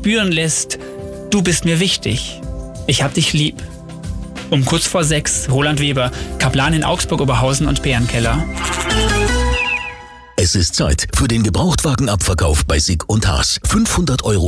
spüren lässt, du bist mir wichtig. Ich hab dich lieb. Um kurz vor 6, Roland Weber, Kaplan in Augsburg-Oberhausen und Bärenkeller. Es ist Zeit für den Gebrauchtwagenabverkauf bei Sick und Haas. 500 €